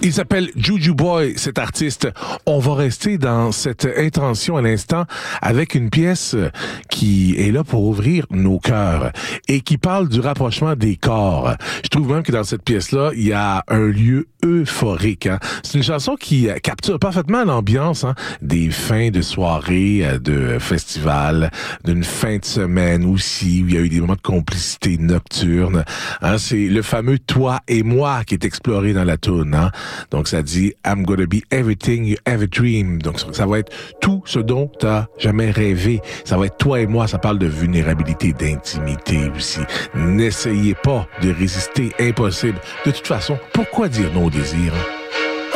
Il s'appelle Juju Boy, cet artiste. On va rester dans cette intention à l'instant avec une pièce qui est là pour ouvrir nos cœurs et qui parle du rapprochement des corps. Je trouve même que dans cette pièce-là, il y a un lieu euphorique. Hein. C'est une chanson qui capture parfaitement l'ambiance des fins de soirée, de festival, d'une fin de semaine aussi, où il y a eu des moments de complicité nocturne. Hein, c'est le fameux « toi et moi » qui est exploré dans la toune. Hein. Donc, ça dit « I'm gonna be everything you ever dreamed ». Donc, ça va être tout ce dont t'as jamais rêvé. Ça va être toi et moi. Ça parle de vulnérabilité, d'intimité aussi. N'essayez pas de résister. Impossible. De toute façon, pourquoi dire non au désir? Hein?